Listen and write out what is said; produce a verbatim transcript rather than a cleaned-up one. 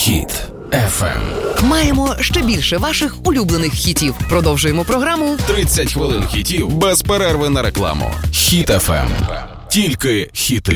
Хіт еф ем. Маємо ще більше ваших улюблених хітів. Продовжуємо програму тридцять хвилин хітів без перерви на рекламу. Хіт еф ем. Тільки хіти.